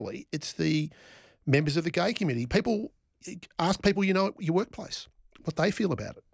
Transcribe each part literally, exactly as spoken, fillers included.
it's the members of the gay community. People, ask people you know at your workplace what they feel about it.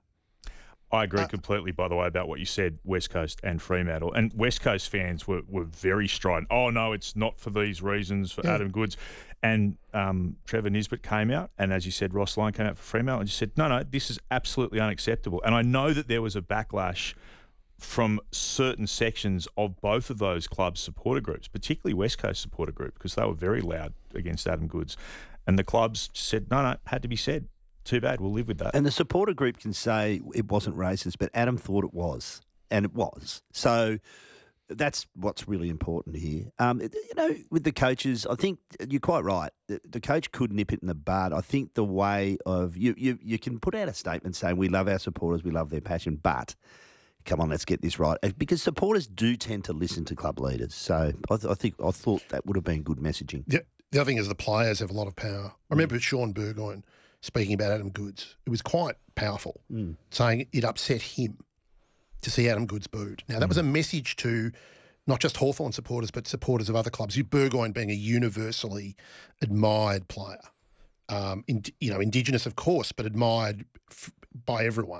I agree Uh, completely, by the way, about what you said, West Coast and Fremantle. And West Coast fans were, were very strident. Oh, no, it's not for these reasons for Yeah. Adam Goodes. And um, Trevor Nisbet came out, and as you said, Ross Lyon came out for Fremantle and just said, no, no, this is absolutely unacceptable. And I know that there was a backlash from certain sections of both of those clubs' supporter groups, particularly West Coast supporter group, because they were very loud against Adam Goodes. And the clubs said, no, no, had to be said. Too bad, we'll live with that. And the supporter group can say it wasn't racist, but Adam thought it was, and it was. So that's what's really important here. Um, you know, with the coaches, I think you're quite right. The, the coach could nip it in the bud. I think the way of you, you, you can put out a statement saying we love our supporters, we love their passion, but come on, let's get this right, because supporters do tend to listen to club leaders. So I, th- I think I thought that would have been good messaging. The, the other thing is the players have a lot of power. I remember Sean Burgoyne speaking about Adam Goodes. It was quite powerful, Mm. saying it upset him to see Adam Goodes booed. Now, that was a message to not just Hawthorn supporters, but supporters of other clubs. Burgoyne being a universally admired player, um, in, you know, Indigenous, of course, but admired f- by everyone.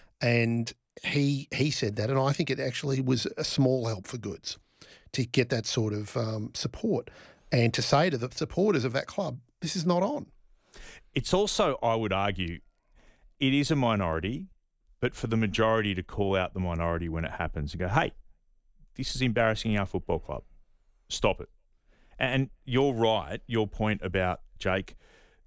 And he he said that, and I think it actually was a small help for Goodes to get that sort of um, support and to say to the supporters of that club, this is not on. It's also, I would argue, it is a minority, but for the majority to call out the minority when it happens and go, hey, this is embarrassing our football club. Stop it. And you're right, your point about, Jake,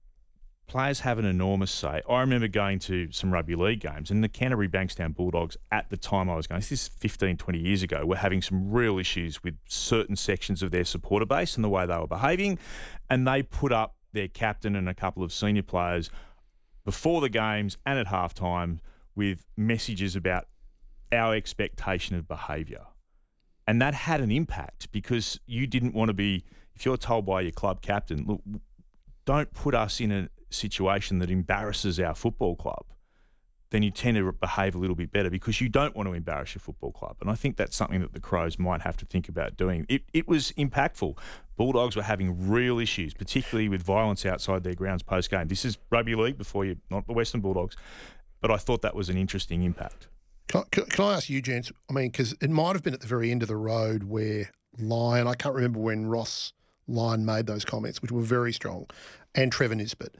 players have an enormous say. I remember going to some rugby league games, and the Canterbury Bankstown Bulldogs, at the time I was going, this is fifteen, twenty years ago, were having some real issues with certain sections of their supporter base and the way they were behaving, and they put up their captain and a couple of senior players before the games and at halftime with messages about our expectation of behaviour. And that had an impact because you didn't want to be, if you're told by your club captain, look, don't put us in a situation that embarrasses our football club, then you tend to behave a little bit better because you don't want to embarrass your football club. And I think that's something that the Crows might have to think about doing. It it was impactful. Bulldogs were having real issues, particularly with violence outside their grounds post-game. This is rugby league before you, not the Western Bulldogs. But I thought that was an interesting impact. Can, can, can I ask you, gents? I mean, because it might have been at the very end of the road where Lyon, I can't remember when Ross Lyon made those comments, which were very strong, and Trevor Nisbet.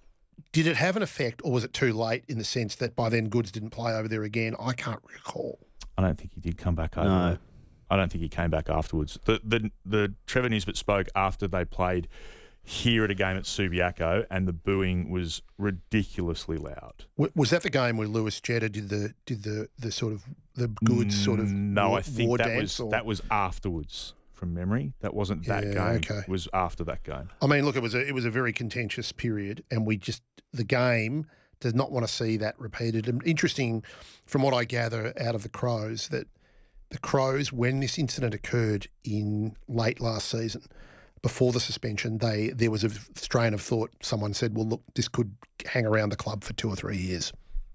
Did it have an effect, or was it too late in the sense that by then Goodes didn't play over there again? I can't recall. I don't think he did come back over. No. I don't think he came back afterwards. The the the Trevor Nisbet spoke after they played here at a game at Subiaco, and the booing was ridiculously loud. W- was that the game where Lewis Jetta did the did the, the sort of the Goodes sort of no? war, I think war that dance, was or? that was afterwards. From memory, that wasn't that Yeah, game. okay. It was after that game. I mean, look, it was a it was a very contentious period, and we just the game does not want to see that repeated. And interesting, from what I gather out of the Crows, that the Crows, when this incident occurred in late last season, before the suspension, they there was a strain of thought. Someone said, "Well, look, this could hang around the club for two or three years."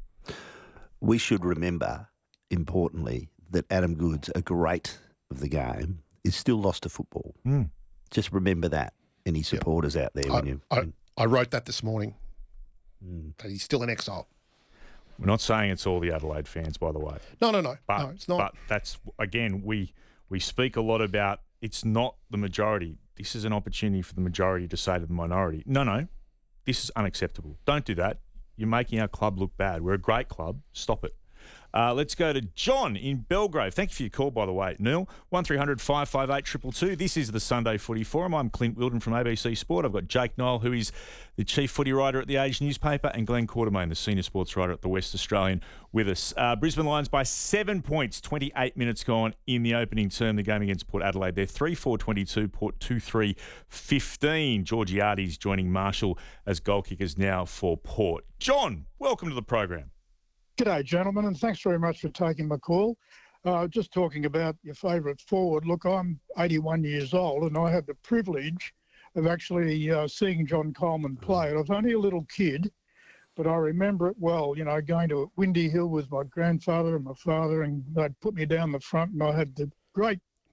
We should remember, importantly, that Adam Goodes, a great of the game, is still lost to football. Mm. Just remember that, any supporters out there. I, when you, I, when, I wrote that this morning. Mm. That he's still in exile. We're not saying it's all the Adelaide fans, by the way. No, no, no, But, no, it's not. But that's, again, we we speak a lot about it's not the majority. This is an opportunity for the majority to say to the minority, no, no, this is unacceptable. Don't do that. You're making our club look bad. We're a great club. Stop it. Uh, let's go to John in Belgrave. Thank you for your call, by the way, Neil. one three hundred five five eight two two two. This is the Sunday Footy Forum. I'm Clint Wilden from A B C Sport. I've got Jake Niall, who is the chief footy writer at the Age newspaper, and Glenn Quartermain, the senior sports writer at the West Australian, with us. Uh, Brisbane Lions by seven points, twenty-eight minutes gone in the opening term, the game against Port Adelaide. They're three four twenty-two, Port two three fifteen. Georgiades joining Marshall as goal kickers now for Port. John, welcome to the program. G'day, gentlemen, and thanks very much for taking my call. Uh, just talking about your favourite forward. Look, I'm eighty-one years old, and I had the privilege of actually uh, seeing John Coleman play. And I was only a little kid, but I remember it well, you know, going to Windy Hill with my grandfather and my father, and they'd put me down the front, and I had the great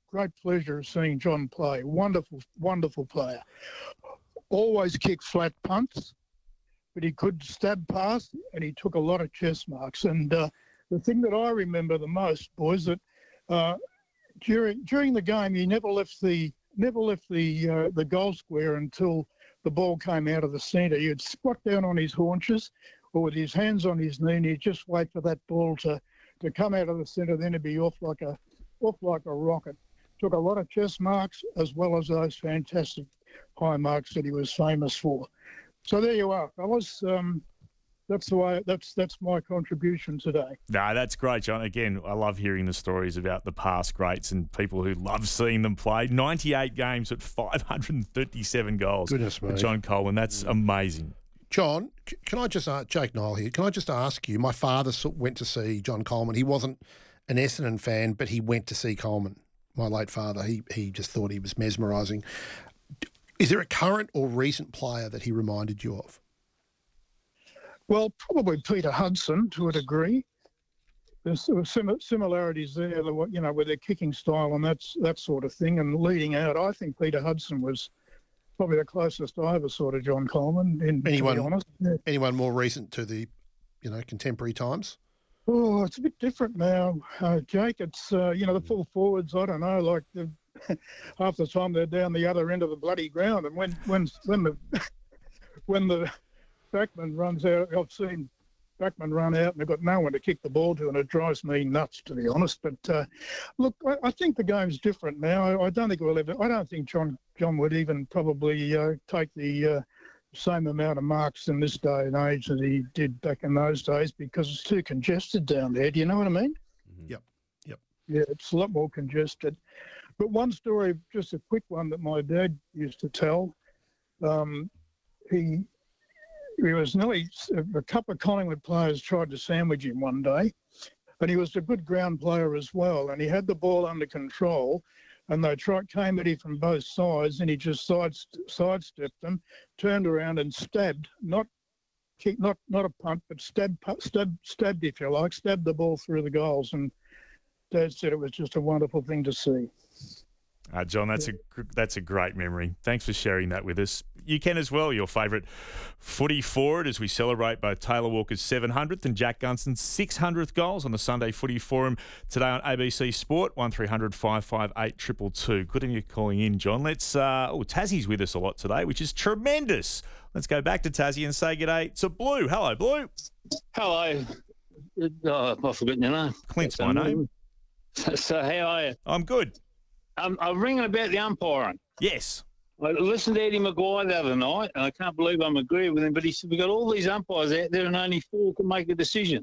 great pleasure of seeing John play. Wonderful, wonderful player. Always kicked flat punts, but he could stab past, and he took a lot of chest marks. And uh, the thing that I remember the most, boys, that uh, during during the game, he never left the never left the uh, the goal square until the ball came out of the centre. He'd squat down on his haunches or with his hands on his knee, and he'd just wait for that ball to, to come out of the centre, then it'd be off like a off like a rocket. Took a lot of chest marks as well as those fantastic high marks that he was famous for. So there you are, fellas. Um, That's the way. That's that's my contribution today. No, that's great, John. Again, I love hearing the stories about the past greats and people who love seeing them play. ninety-eight games at five hundred thirty-seven goals. Goodness me. John Coleman, that's amazing. John, c- can I just ask, Jake Nile here, can I just ask you, my father s- went to see John Coleman. He wasn't an Essendon fan, but he went to see Coleman, my late father. He, he just thought he was mesmerising. Is there a current or recent player that he reminded you of? Well, probably Peter Hudson to a degree. There's sort of sim- similarities there, you know, with their kicking style and that's that sort of thing. And leading out, I think Peter Hudson was probably the closest I ever saw to John Coleman. In, Anyone, to be honest, yeah. anyone more recent to the, you know, contemporary times? Oh, it's a bit different now, uh, Jake. It's uh, you know the full forwards. I don't know, like the, half the time they're down the other end of the bloody ground, and when when when the when the backman runs out, I've seen backman run out and they've got no one to kick the ball to, and it drives me nuts, to be honest. But uh, look, I, I think the game's different now. I, I don't think we'll ever. I don't think John John would even probably uh, take the uh, same amount of marks in this day and age that he did back in those days because it's too congested down there. Do you know what I mean? Mm-hmm. Yep, yep. Yeah, it's a lot more congested. But one story, just a quick one that my dad used to tell. Um, he. He was nearly, a couple of Collingwood players tried to sandwich him one day, and he was a good ground player as well. And he had the ball under control, and they tried, came at him from both sides, and he just side, sidestepped them, turned around and stabbed, not kick, not not a punt, but stabbed, stabbed, stabbed, if you like, stabbed the ball through the goals. And Dad said it was just a wonderful thing to see. Uh, John, that's a that's a great memory. Thanks for sharing that with us. You can as well, your favourite footy forward as we celebrate both Taylor Walker's seven hundredth and Jack Gunston's six hundredth goals on the Sunday Footy Forum today on A B C Sport, one three hundred five five eight two two two. Good of you calling in, John. Let's, uh, oh, Tassie's with us a lot today, which is tremendous. Let's go back to Tassie and say g'day to Blue. Hello, Blue. Hello. Oh, I've forgotten your name. Clint's my name. So how are you? I'm good. Um, I'm ringing about the umpiring. Yes. I listened to Eddie Maguire the other night, and I can't believe I'm agreeing with him, but he said we've got all these umpires out there and only four can make a decision.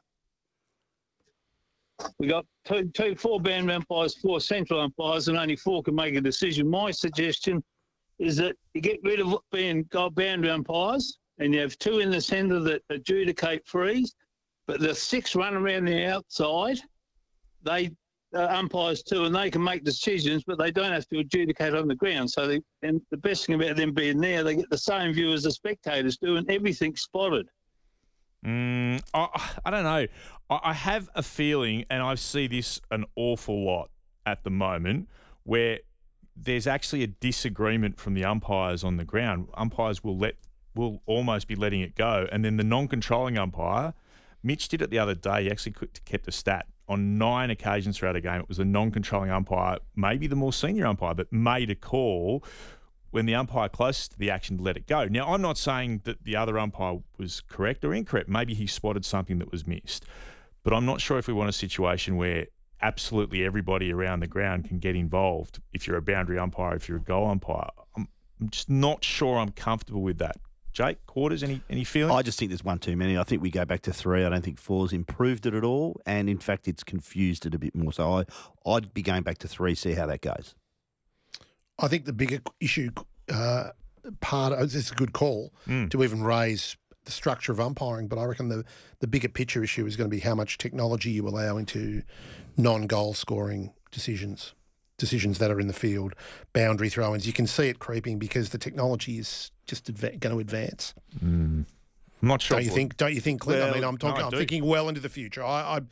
We got two, two, four band umpires, four central umpires, and only four can make a decision. My suggestion is that you get rid of being boundary umpires, and you have two in the centre that adjudicate frees, but the six run around the outside. They Uh, umpires too, and they can make decisions, but they don't have to adjudicate on the ground. So they, and the best thing about them being there, they get the same view as the spectators do, and everything's spotted. Mm, I, I don't know. I, I have a feeling, and I see this an awful lot at the moment, where there's actually a disagreement from the umpires on the ground. Umpires will let will almost be letting it go, and then the non-controlling umpire, Mitch did it the other day. He actually kept a stat. On nine occasions throughout a game, it was the non-controlling umpire, maybe the more senior umpire, but made a call when the umpire closest to the action let it go. Now, I'm not saying that the other umpire was correct or incorrect. Maybe he spotted something that was missed. But I'm not sure if we want a situation where absolutely everybody around the ground can get involved if you're a boundary umpire, if you're a goal umpire. I'm, I'm just not sure I'm comfortable with that. Jake, Quarters, any any feeling? I just think there's one too many. I think we go back to three. I don't think four's improved it at all, and in fact, it's confused it a bit more. So I, I'd be going back to three, see how that goes. I think the bigger issue, uh, part of it's a good call mm. to even raise the structure of umpiring, but I reckon the, the bigger picture issue is going to be how much technology you allow into non-goal scoring decisions. Decisions that are in the field, boundary throw-ins. You can see it creeping because the technology is just adva- going to advance. Mm. I'm not sure. Don't you think? Don't you think, Clint? Well, I mean, I'm talking. no, I I'm do. thinking well into the future. I, I,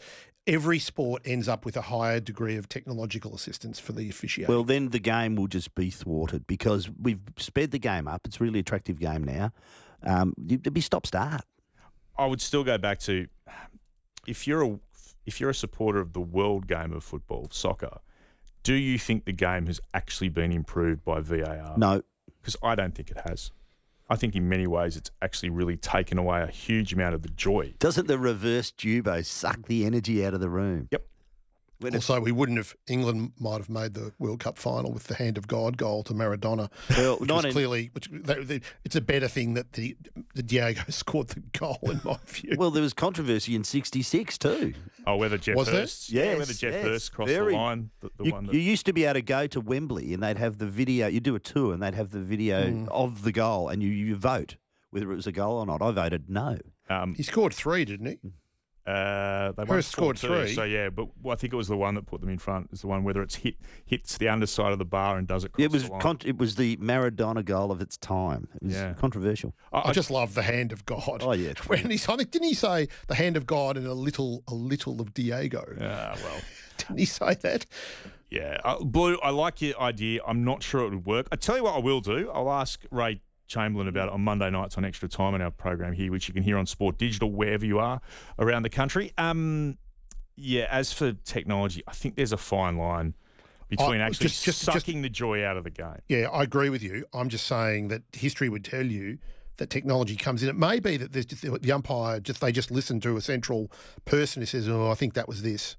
every sport ends up with a higher degree of technological assistance for the officiating. Well, then the game will just be thwarted because we've sped the game up. It's a really attractive game now. Um, it'd be stop-start. I would still go back to if you're a if you're a supporter of the world game of football, soccer, do you think the game has actually been improved by V A R? No. Because I don't think it has. I think in many ways it's actually really taken away a huge amount of the joy. Doesn't the reverse jubo suck the energy out of the room? Yep. When it's, Also, we wouldn't have. England might have made the World Cup final with the hand of God goal to Maradona. Well, which nineteen was clearly, which they, they, it's a better thing that the, the Diego scored the goal in my view. well, there was controversy in sixty-six too. Oh, whether Jeff Was there? Hurst, yeah, Yes, whether Jeff yes. Hurst crossed Very- the line, the, the You, one that you used to be able to go to Wembley and they'd have the video. You do a tour and they'd have the video Hmm. of the goal and you, you vote whether it was a goal or not. I voted no. um, He scored three, didn't he? Uh, they Hurst scored two, three. So yeah, but I think it was the one that put them in front. Is the one whether it's hit hits the underside of the bar and does it cross It was the line. con- it was the Maradona goal of its time. It was Yeah. controversial. I, I just love the hand of God. Oh, yeah, it's When he's, I think, didn't he say the hand of God and a little, a little of Diego? Ah, well, Didn't he say that? yeah. Uh, Blue, I like your idea. I'm not sure it would work. I tell you what, I will do. I'll ask Ray Chamberlain about it on Monday nights on Extra Time in our program here, which you can hear on Sport Digital wherever you are around the country. Um, yeah. As for technology, I think there's a fine line between I- actually just- just- sucking the joy out of the game. Yeah, I agree with you. I'm just saying that history would tell you that technology comes in. It may be that there's just the umpire just they just listen to a central person who says, "Oh, I think that was this."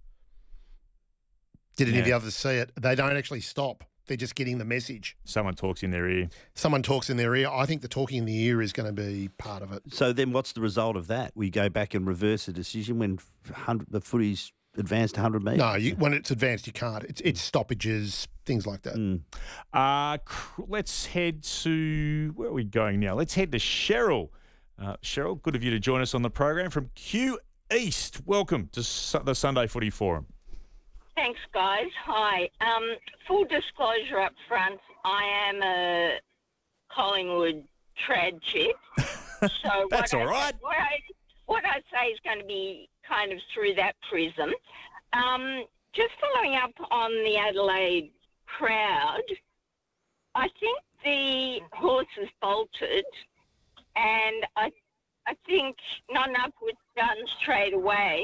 Did any of the Yeah. others see it? They don't actually stop. They're just getting the message. Someone talks in their ear. Someone talks in their ear. I think the talking in the ear is going to be part of it. So then what's the result of that? We go back and reverse the decision when one hundred, the footy's advanced one hundred metres? No, you, when it's advanced, you can't. It's it's stoppages, things like that. Mm. Uh, cr- let's head to, where are we going now? Let's head to Cheryl. Uh, Cheryl, good of you to join us on the program from Q East. Welcome to Su- the Sunday Footy Forum. Thanks, guys. Hi. Um, full disclosure up front, I am a Collingwood trad chick. So That's what all I, right. What I, what I say is going to be kind of through that prism. Um, just following up on the Adelaide crowd, I think the horses bolted, and I, I think not enough was done straight away.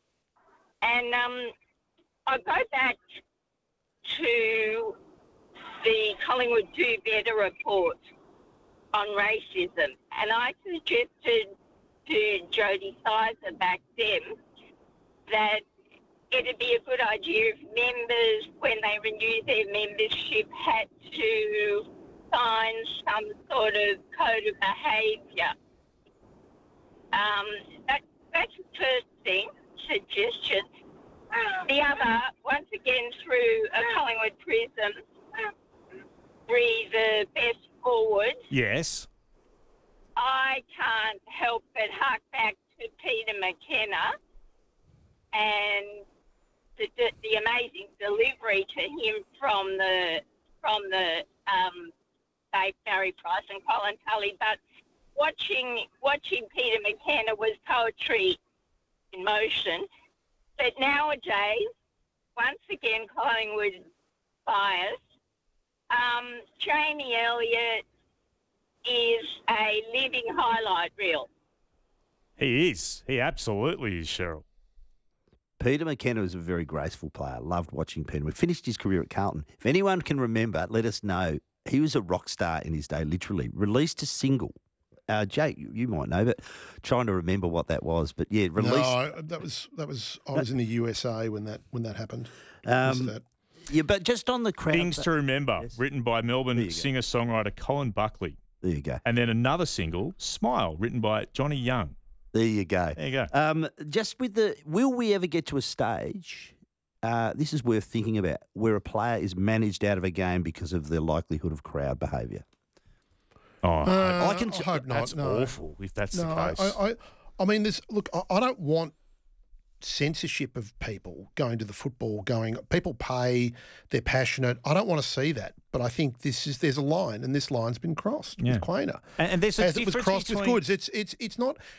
And um, I go back to the Collingwood Do Better report on racism, and I suggested to Jodie Sizer back then that it'd be a good idea if members, when they renew their membership, had to sign some sort of code of behaviour. Um, that, that's the first thing, suggestion. The other, once again through a Collingwood prism, re the best forward, Yes. I can't help but hark back to Peter McKenna and the, the, the amazing delivery to him from the from the um, Dave Barry Price and Colin Tully. But watching watching Peter McKenna was poetry in motion. But nowadays, once again, Collingwood bias. Um, Jamie Elliott is a living highlight reel. He is. He absolutely is, Cheryl. Peter McKenna was a very graceful player. Loved watching Peter. We finished his career at Carlton. If anyone can remember, let us know. He was a rock star in his day, literally. Released a single. Uh, Jake, you, you might know, but trying to remember what that was. But yeah, released. No, that was that was. I was in the U S A when that when that happened. Um, Missed that. Yeah, but just on the crowd. Things to Remember, Yes. written by There Melbourne you go. singer-songwriter Colin Buckley. There you go. And then another single, Smile, written by Johnny Young. There you go. There you go. Um, just with the, will we ever get to a stage? Uh, this is worth thinking about, where a player is managed out of a game because of the likelihood of crowd behaviour. Oh, Uh, I can- I hope not. that's no. awful if that's No, the I, case. I, I, I mean, there's look. I, I don't want censorship of people going to the football. Going, people pay, they're passionate. I don't want to see that. But I think this is there's a line, and this line's been crossed Yeah. with Quainer, and, and there's a as it was difference crossed between, with Goods. It's it's it's not.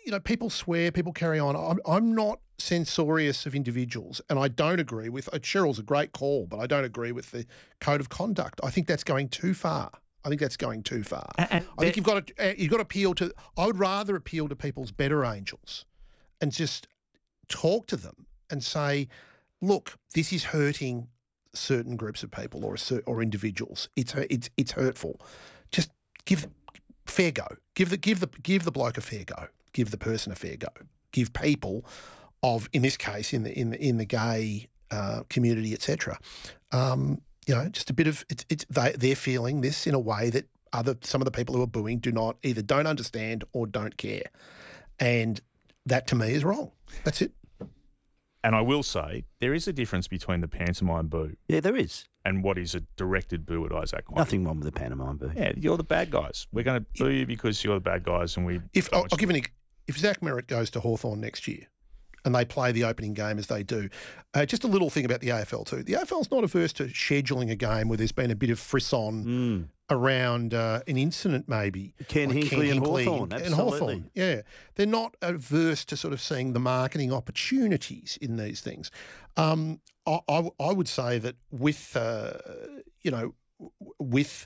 you know, people swear, people carry on. I'm, I'm not censorious of individuals, and I don't agree with, uh, Cheryl's a great call, but I don't agree with the code of conduct. I think that's going too far. I think that's going too far. And- and I think you've got to, uh, you've got to appeal to, I would rather appeal to people's better angels and just talk to them and say, look, this is hurting certain groups of people or a cer- or individuals. It's it's it's hurtful. Just give fair go. Give the give the give the bloke a fair go. Give the person a fair go. Give people of, in this case, in the in the in the gay uh, community, et cetera. Um, you know, just a bit of it's it's they they're feeling this in a way that other some of the people who are booing do not either don't understand or don't care, and that to me is wrong. That's it. And I will say there is a difference between the pantomime boo Yeah, there is. and what is a directed boo at Isaac Quinn. Nothing wrong with the pantomime boo. Yeah, you're the bad guys. We're going to boo you because you're the bad guys, and we. If I'll, I'll give an ex- if Zach Merritt goes to Hawthorn next year, and they play the opening game as they do, uh, just a little thing about the A F L too. The A F L's not averse to scheduling a game where there's been a bit of frisson Mm. around uh, an incident, maybe. Ken Hinckley and Hawthorn, and absolutely. Hawthorn, yeah, they're not averse to sort of seeing the marketing opportunities in these things. Um, I, I, I would say that with uh, you know w- with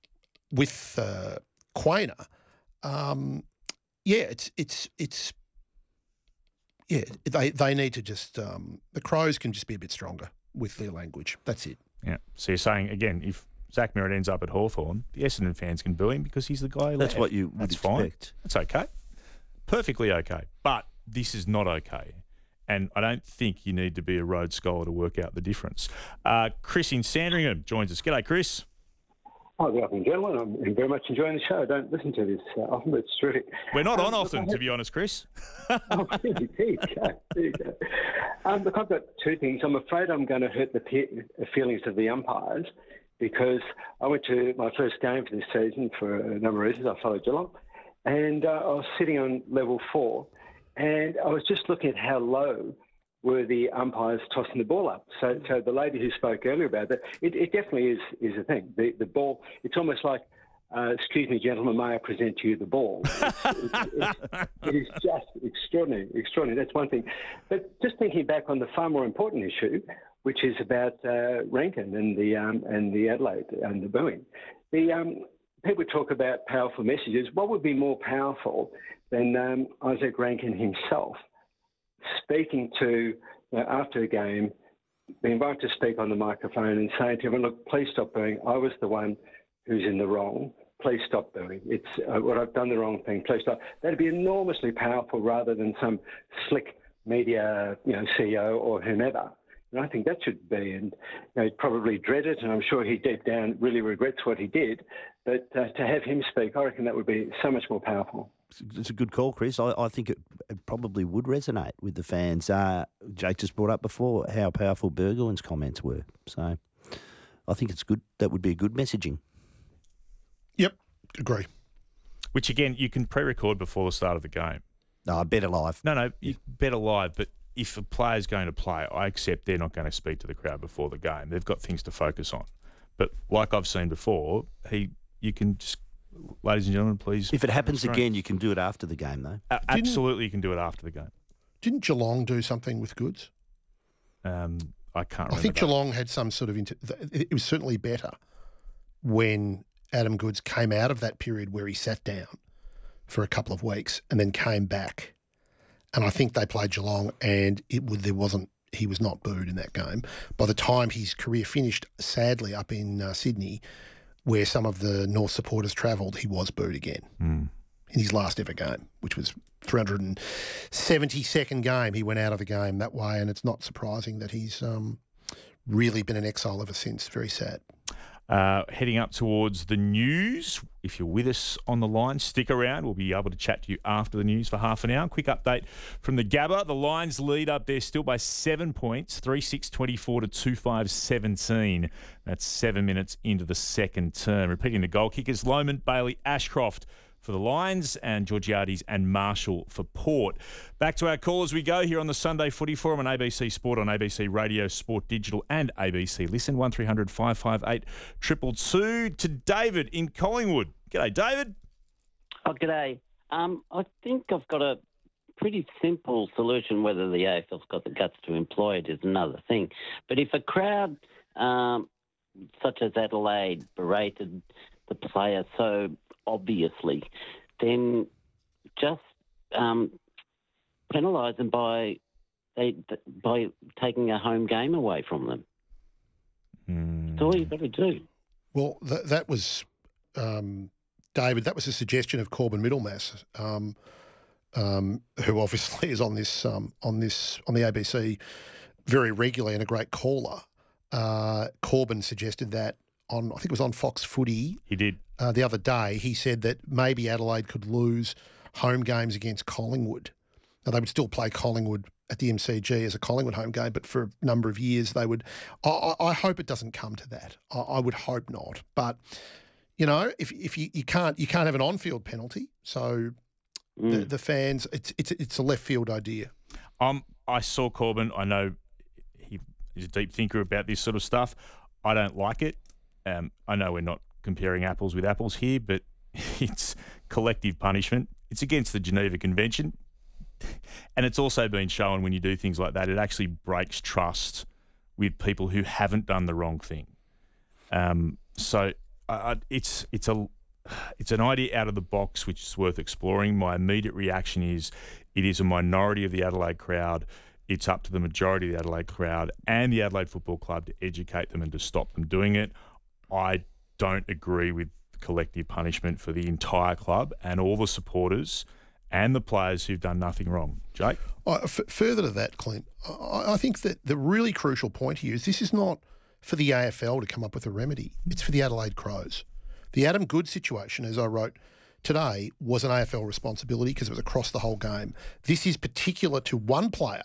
with uh, Quainer, um, yeah, it's it's it's yeah, they they need to just um, the Crows can just be a bit stronger with their language. That's it. Yeah. So you're saying again, if Zach Merritt ends up at Hawthorn, the Essendon fans can boo him because he's the guy. Who That's led. what you would That's expect. fine. That's okay. Perfectly okay. But this is not okay. And I don't think you need to be a Rhodes Scholar to work out the difference. Uh, Chris in Sandringham joins us. G'day, Chris. Oh, good afternoon, gentlemen. I'm very much enjoying the show. I don't listen to this uh, often, but it's terrific. We're not Um, on look, often, I to have- be honest, Chris. Oh, there you go. There you go. Um, look, I've got two things. I'm afraid I'm going to hurt the pe- feelings of the umpires because I went to my first game for this season for a number of reasons. I followed Geelong, and uh, I was sitting on level four, and I was just looking at how low were the umpires tossing the ball up. So, so the lady who spoke earlier about that, it, it definitely is is a thing. The the ball, it's almost like, uh, excuse me, gentlemen, may I present to you the ball? It's, it's, it's, it is just extraordinary, extraordinary. That's one thing. But just thinking back on the far more important issue, which is about uh, Rankin and the um, and the Adelaide and the booing. The um, people talk about powerful messages. What would be more powerful than um, Isaac Rankin himself speaking to, you know, after a game, being invited to speak on the microphone and saying to everyone, look, please stop booing. I was the one who's in the wrong. Please stop booing. It's uh, what I've done the wrong thing. Please stop. That'd be enormously powerful rather than some slick media, you know, C E O or whomever. And I think that should be, and you know, he'd probably dread it, and I'm sure he deep down really regrets what he did. But uh, to have him speak, I reckon that would be so much more powerful. It's a good call, Chris. I, I think it, it probably would resonate with the fans. Uh, Jake just brought up before how powerful Bergelin's comments were. So I think it's good. That would be a good messaging. Yep, agree. Which, again, you can pre-record before the start of the game. No, better live. No, no, you better live. But if a player's going to play, I accept they're not going to speak to the crowd before the game. They've got things to focus on. But like I've seen before, he, you can just, ladies and gentlemen, please. If it happens restrain. again, you can do it after the game, though. A- absolutely, you can do it after the game. Didn't Geelong do something with Goods? Um, I can't remember. I think that. Geelong had some sort of. Inter- it was certainly better when Adam Goods came out of that period where he sat down for a couple of weeks and then came back. And I think they played Geelong, and it would, there wasn't. He was not booed in that game. By the time his career finished, sadly up in uh, Sydney, where some of the North supporters travelled, he was booed again Mm. in his last ever game, which was three hundred seventy-second game. He went out of the game that way, and it's not surprising that he's um, really been in exile ever since. Very sad. Uh, heading up towards the news. If you're with us on the line, stick around. We'll be able to chat to you after the news for half an hour. Quick update from the Gabba. The Lions lead up there still by seven points, three six twenty-four to two five seventeen. That's seven minutes into the second term. Repeating the goal kickers, Lomond, Bailey, Ashcroft for the Lions, and Georgiades and Marshall for Port. Back to our call as we go here on the Sunday Footy Forum on A B C Sport, on A B C Radio, Sport Digital and A B C Listen. one three hundred five five eight two two two to David in Collingwood. G'day, David. Oh, g'day. Um, I think I've got a pretty simple solution. Whether the A F L's got the guts to employ it is another thing. But if a crowd um, such as Adelaide berated the player so obviously, then just um, penalise them by they by taking a home game away from them. Mm. That's all you've got to do. Well, th- that was, um, David, that was a suggestion of Corbin Middlemass, um, um, who obviously is on this um, on this on the A B C very regularly and a great caller. Uh, Corbin suggested that on, I think it was on Fox Footy. He did. Uh, the other day, he said that maybe Adelaide could lose home games against Collingwood. Now, they would still play Collingwood at the M C G as a Collingwood home game, but for a number of years they would. I, I I hope it doesn't come to that. I, I would hope not. But you know, if if you, you can't you can't have an on-field penalty, so Mm. the, the fans, it's it's it's a left field idea. Um, I saw Corbin. I know he, he's a deep thinker about this sort of stuff. I don't like it. Um, I know we're not comparing apples with apples here, but it's collective punishment. It's against the Geneva Convention. And it's also been shown when you do things like that, it actually breaks trust with people who haven't done the wrong thing. Um, so uh, it's it's a it's an idea out of the box which is worth exploring. My immediate reaction is it is a minority of the Adelaide crowd. It's up to the majority of the Adelaide crowd and the Adelaide Football Club to educate them and to stop them doing it. I don't agree with collective punishment for the entire club and all the supporters and the players who've done nothing wrong. Jake? Uh, f- further to that, Clint, I, I think that the really crucial point here is this is not for the A F L to come up with a remedy. It's for the Adelaide Crows. The Adam Good situation, as I wrote today, was an A F L responsibility because it was across the whole game. This is particular to one player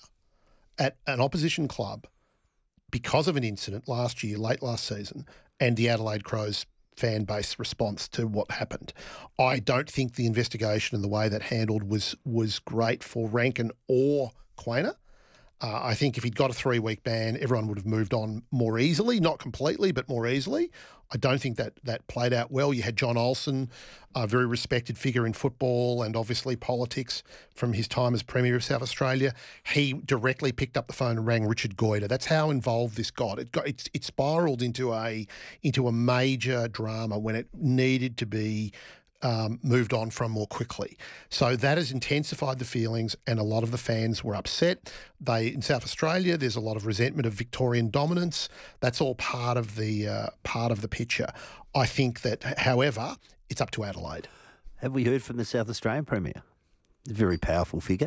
at an opposition club because of an incident last year, late last season, and the Adelaide Crows fan base response to what happened. I don't think the investigation and the way that handled was was great for Rankin or Quainer. Uh, I think if he'd got a three-week ban, everyone would have moved on more easily, not completely, but more easily. I don't think that that played out well. You had John Olsen, a very respected figure in football and obviously politics from his time as Premier of South Australia. He directly picked up the phone and rang Richard Goyder. That's how involved this got. It got it, it spiralled into a into a major drama when it needed to be Um, moved on from more quickly. So that has intensified the feelings and a lot of the fans were upset. They in South Australia, there's a lot of resentment of Victorian dominance. That's all part of the uh, part of the picture. I think that, however, it's up to Adelaide. Have we heard from the South Australian Premier? A very powerful figure.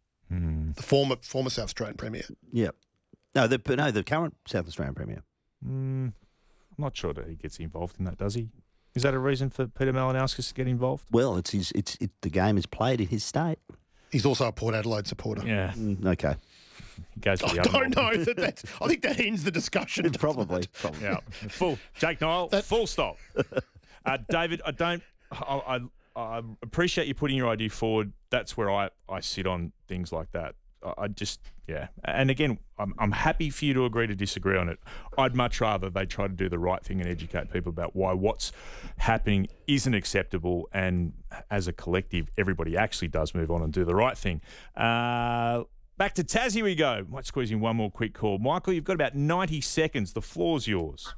Mm. The former former South Australian Premier. Yeah. No, the no, the current South Australian Premier. Mm, I'm not sure that he gets involved in that, does he? Is that a reason for Peter Malinauskas to get involved? Well, it's his, it's it, the game is played in his state. He's also a Port Adelaide supporter. Yeah. Mm, okay. He goes for I the other don't one. know that that's. I think that ends the discussion. doesn't Probably. it? probably. Yeah. Full. Jake Niall, That- full stop. Uh, David, I don't. I, I, I appreciate you putting your idea forward. That's where I, I sit on things like that. I, I just, yeah. And again, I'm, I'm happy for you to agree to disagree on it. I'd much rather they try to do the right thing and educate people about why what's happening isn't acceptable. And as a collective, everybody actually does move on and do the right thing. Uh, back to Tassie we go. Might squeeze in one more quick call. Michael, you've got about ninety seconds. The floor's yours.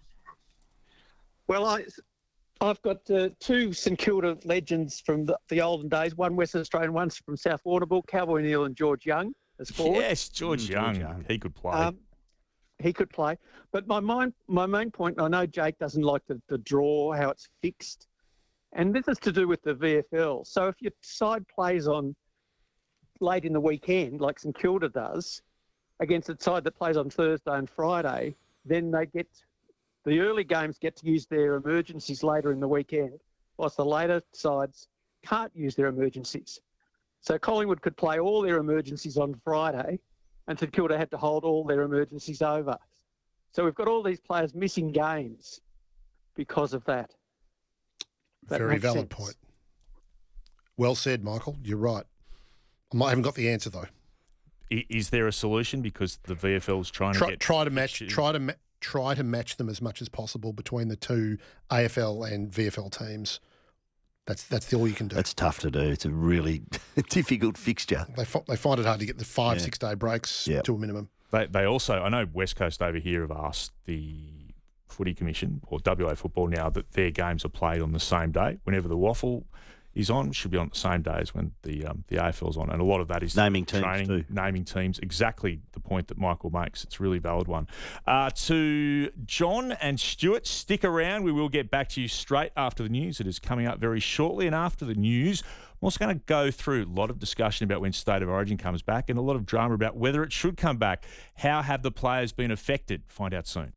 Well, I, I've got uh, two St Kilda legends from the, the olden days. One Western Australian, one from South Warrnambool, Cowboy Neal and George Young as forward. Yes, George, Mm, Young. George Young. He could play. Um, he could play. But my mind, my main point, I know Jake doesn't like the, the draw, how it's fixed. And this is to do with the V F L. So if your side plays on late in the weekend, like St Kilda does, against a side that plays on Thursday and Friday, then they get the early games get to use their emergencies later in the weekend, whilst the later sides can't use their emergencies. So Collingwood could play all their emergencies on Friday, and St Kilda had to hold all their emergencies over. So we've got all these players missing games because of that. That Very makes valid sense. point. Well said, Michael. You're right. I haven't got the answer though. I- Is there a solution? Because the V F L's trying Try, to get try to match. pitches. Try to ma- try to match them as much as possible between the two A F L and V F L teams. That's that's all you can do. That's tough to do. It's a really difficult fixture. They fi- they find it hard to get the five Yeah. six day breaks Yep. to a minimum. They, they also, I know West Coast over here have asked the Footy Commission or W A Football now that their games are played on the same day. Whenever the waffle is on, should be on the same day as when the um, the A F L's on. And a lot of that is Naming teams training, too. naming teams. Exactly the point that Michael makes. It's a really valid one. Uh, to John and Stuart, stick around. We will get back to you straight after the news. It is coming up very shortly. And after the news, I'm also going to go through a lot of discussion about when State of Origin comes back and a lot of drama about whether it should come back. How have the players been affected? Find out soon.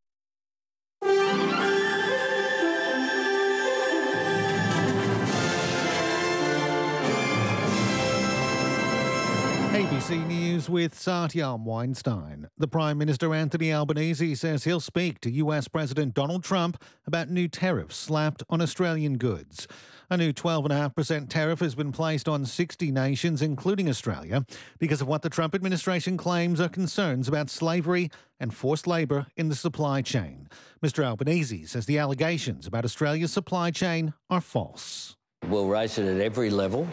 A B C News with Satyam Weinstein. The Prime Minister Anthony Albanese says he'll speak to U S President Donald Trump about new tariffs slapped on Australian goods. A new twelve point five percent tariff has been placed on sixty nations, including Australia, because of what the Trump administration claims are concerns about slavery and forced labour in the supply chain. Mister Albanese says the allegations about Australia's supply chain are false. We'll raise it at every level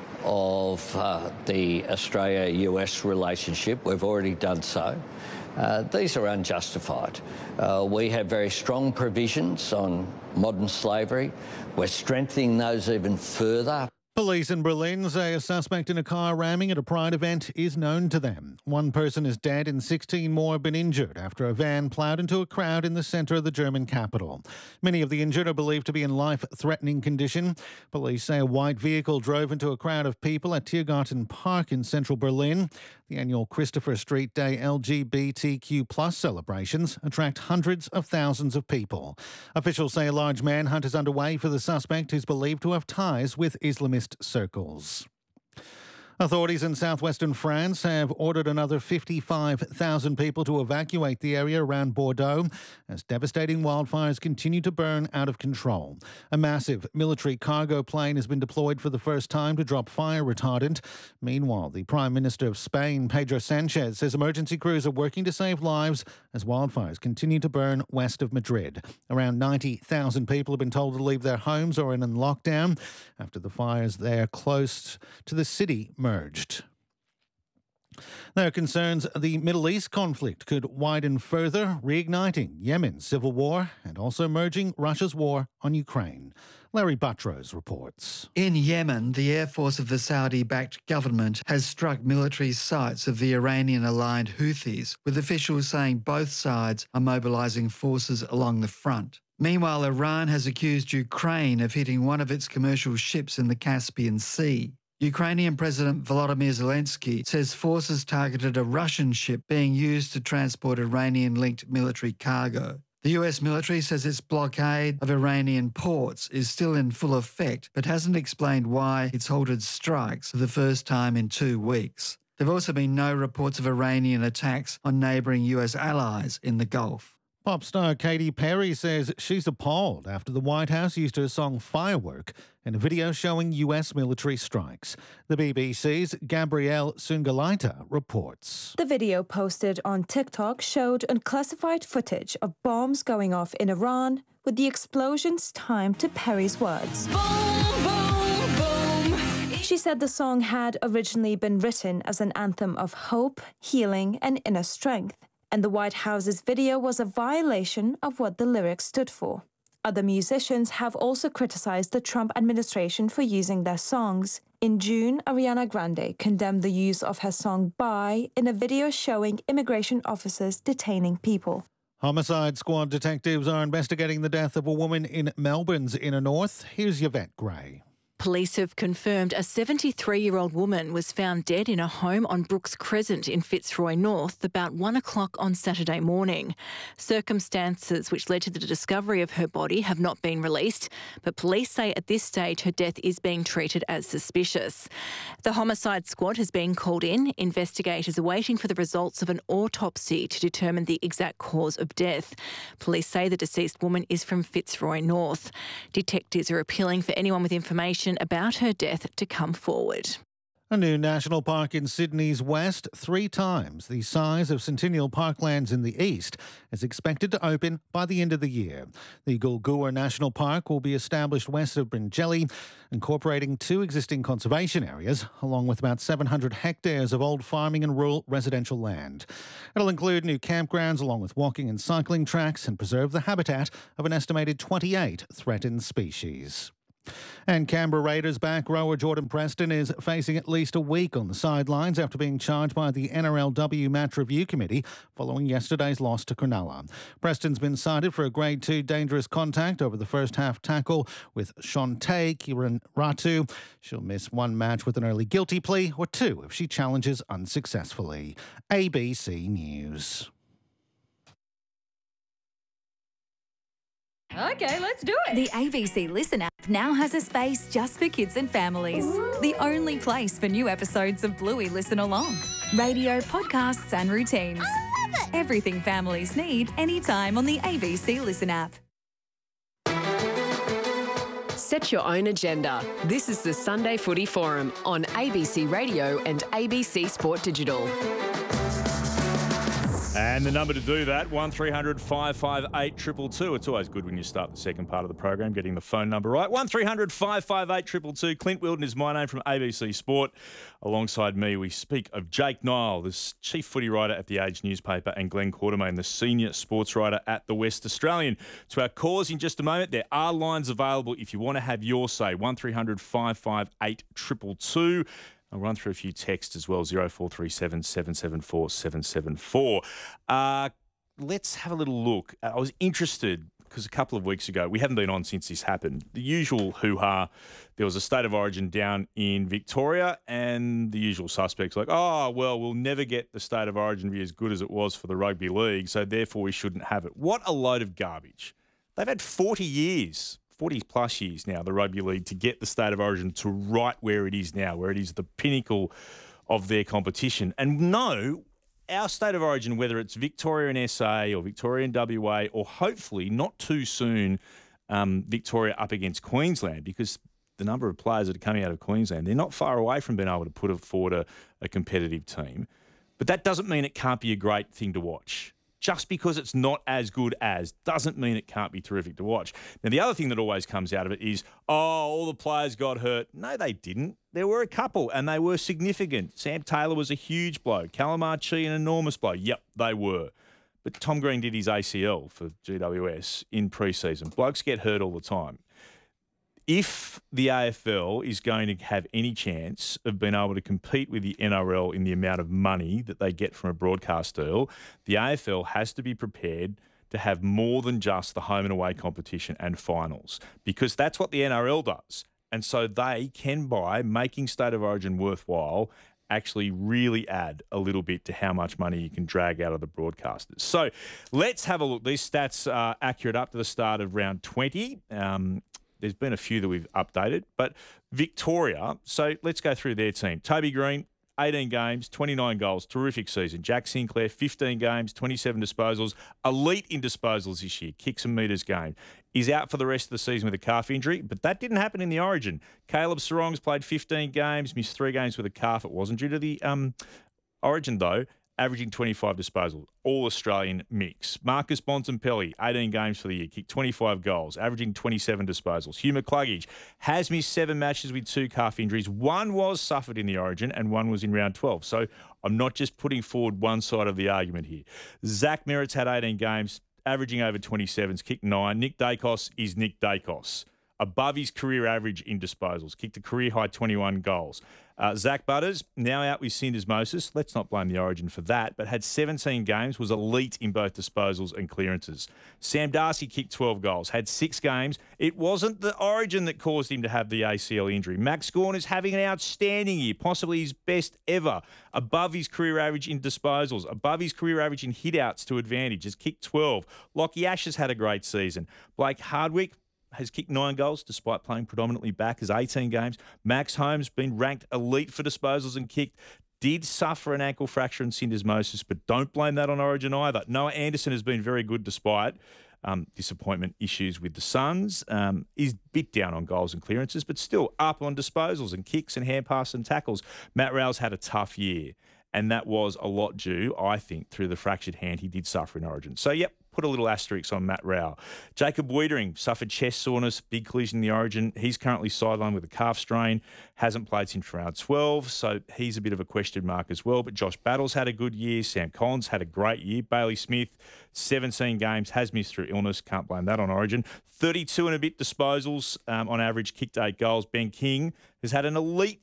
of uh, the Australia-U S relationship. We've already done so. Uh, these are unjustified. Uh, we have very strong provisions on modern slavery. We're strengthening those even further. Police in Berlin say a suspect in a car ramming at a Pride event is known to them. One person is dead and sixteen more have been injured after a van ploughed into a crowd in the centre of the German capital. Many of the injured are believed to be in life-threatening condition. Police say a white vehicle drove into a crowd of people at Tiergarten Park in central Berlin. The annual Christopher Street Day L G B T Q plus celebrations attract hundreds of thousands of people. Officials say a large manhunt is underway for the suspect who's believed to have ties with Islamist circles. Authorities in southwestern France have ordered another fifty-five thousand people to evacuate the area around Bordeaux as devastating wildfires continue to burn out of control. A massive military cargo plane has been deployed for the first time to drop fire retardant. Meanwhile, the Prime Minister of Spain, Pedro Sanchez, says emergency crews are working to save lives as wildfires continue to burn west of Madrid. Around ninety thousand people have been told to leave their homes or are in lockdown after the fires there close to the city merged. There are concerns the Middle East conflict could widen further, reigniting Yemen's civil war and also merging Russia's war on Ukraine. Larry Buttrose reports. In Yemen, the Air Force of the Saudi-backed government has struck military sites of the Iranian-aligned Houthis, with officials saying both sides are mobilising forces along the front. Meanwhile, Iran has accused Ukraine of hitting one of its commercial ships in the Caspian Sea. Ukrainian President Volodymyr Zelensky says forces targeted a Russian ship being used to transport Iranian-linked military cargo. The U S military says its blockade of Iranian ports is still in full effect, but hasn't explained why it's halted strikes for the first time in two weeks. There have also been no reports of Iranian attacks on neighbouring U S allies in the Gulf. Pop star Katy Perry says she's appalled after the White House used her song Firework in a video showing U S military strikes. The B B C's Gabrielle Sungalaita reports. The video posted on TikTok showed unclassified footage of bombs going off in Iran, with the explosions timed to Perry's words. Boom, boom, boom. She said the song had originally been written as an anthem of hope, healing, and inner strength, and the White House's video was a violation of what the lyrics stood for. Other musicians have also criticized the Trump administration for using their songs. In June, Ariana Grande condemned the use of her song Bye in a video showing immigration officers detaining people. Homicide Squad detectives are investigating the death of a woman in Melbourne's inner north. Here's Yvette Gray. Police have confirmed a seventy-three-year-old woman was found dead in a home on Brooks Crescent in Fitzroy North about one o'clock on Saturday morning. Circumstances which led to the discovery of her body have not been released, but police say at this stage her death is being treated as suspicious. The Homicide Squad has been called in. Investigators are waiting for the results of an autopsy to determine the exact cause of death. Police say the deceased woman is from Fitzroy North. Detectives are appealing for anyone with information about her death to come forward. A new national park in Sydney's west, three times the size of Centennial Parklands in the east, is expected to open by the end of the year. The Goolgoor National Park will be established west of Bringelly, incorporating two existing conservation areas, along with about seven hundred hectares of old farming and rural residential land. It'll include new campgrounds along with walking and cycling tracks and preserve the habitat of an estimated twenty-eight threatened species. And Canberra Raiders back rower Jordan Preston is facing at least a week on the sidelines after being charged by the N R L W Match Review Committee following yesterday's loss to Cronulla. Preston's been cited for a Grade two dangerous contact over the first half tackle with Shontae Kiran Ratu. She'll miss one match with an early guilty plea, or two if she challenges unsuccessfully. A B C News. Okay, let's do it. The A B C Listen app now has a space just for kids and families. Ooh. The only place for new episodes of Bluey Listen Along. Radio, podcasts and routines. I love it. Everything families need anytime on the A B C Listen app. Set your own agenda. This is the Sunday Footy Forum on A B C Radio and A B C Sport Digital. And the number to do that, one three hundred five five eight two two two. It's always good when you start the second part of the program, getting the phone number right. one three hundred five five eight two two two. Clint Wilton is my name from A B C Sport. Alongside me, we speak of Jake Niall, the chief footy writer at The Age newspaper, and Glenn Quartermain, the senior sports writer at The West Australian. To our callers in just a moment, there are lines available if you want to have your say. one three hundred five five eight two two two. I'll run through a few texts as well, zero four three seven seven seven four seven seven four. Uh, let's have a little look. I was interested because a couple of weeks ago, we haven't been on since this happened, the usual hoo-ha, there was a state of origin down in Victoria and the usual suspects like, oh, well, we'll never get the state of origin to be as good as it was for the rugby league, so therefore we shouldn't have it. What a load of garbage. They've had forty years. forty plus years now, the rugby league, to get the state of origin to right where it is now, where it is the pinnacle of their competition. And no, our state of origin, whether it's Victoria and S A or Victoria and W A, or hopefully not too soon um, Victoria up against Queensland, because the number of players that are coming out of Queensland, they're not far away from being able to put forward a, a competitive team. But that doesn't mean it can't be a great thing to watch. Just because it's not as good as doesn't mean it can't be terrific to watch. Now, the other thing that always comes out of it is, oh, all the players got hurt. No, they didn't. There were a couple, and they were significant. Sam Taylor was a huge blow. Callum Archie, an enormous blow. Yep, they were. But Tom Green did his A C L for G W S in pre-season. Blokes get hurt all the time. If the A F L is going to have any chance of being able to compete with the N R L in the amount of money that they get from a broadcast deal, the A F L has to be prepared to have more than just the home and away competition and finals, because that's what the N R L does. And so they can, by making state of origin worthwhile, actually really add a little bit to how much money you can drag out of the broadcasters. So let's have a look. These stats are accurate up to the start of round twenty. Um, There's been a few that we've updated, but Victoria, so let's go through their team. Toby Green, eighteen games, twenty-nine goals, terrific season. Jack Sinclair, fifteen games, twenty-seven disposals, elite in disposals this year, kicks and metres game. He's out for the rest of the season with a calf injury, but that didn't happen in the Origin. Caleb Sarong's played fifteen games, missed three games with a calf. It wasn't due to the um, Origin, though. Averaging twenty-five disposals, all-Australian mix. Marcus Bontempelli, eighteen games for the year, kicked twenty-five goals, averaging twenty-seven disposals. Hugh McCluggage has missed seven matches with two calf injuries. One was suffered in the Origin and one was in round twelve. So I'm not just putting forward one side of the argument here. Zach Merritt's had eighteen games, averaging over twenty-sevens, kicked nine. Nick Dacos is Nick Dacos, above his career average in disposals, kicked a career-high twenty-one goals. Uh, Zach Butters, now out with syndesmosis. Let's not blame the Origin for that, but had seventeen games, was elite in both disposals and clearances. Sam Darcy kicked twelve goals, had six games. It wasn't the Origin that caused him to have the A C L injury. Max Gawn is having an outstanding year, possibly his best ever, above his career average in disposals, above his career average in hit-outs to advantage, has kicked twelve. Lockie Ash has had a great season. Blake Hardwick has kicked nine goals despite playing predominantly back, as eighteen games. Max Holmes been ranked elite for disposals and kicked. Did suffer an ankle fracture and syndesmosis, but don't blame that on Origin either. Noah Anderson has been very good despite Um, disappointment issues with the Suns. Um, he's a bit down on goals and clearances, but still up on disposals and kicks and hand passes and tackles. Matt Rowell's had a tough year, and that was a lot due, I think, through the fractured hand he did suffer in Origin. So, yep, put a little asterisk on Matt Rowell. Jacob Wiedering suffered chest soreness, big collision in the Origin. He's currently sidelined with a calf strain, hasn't played since round twelve, so he's a bit of a question mark as well. But Josh Battles had a good year. Sam Collins had a great year. Bailey Smith, seventeen games, has missed through illness. Can't blame that on Origin. thirty-two and a bit disposals um, on average, kicked eight goals. Ben King has had an elite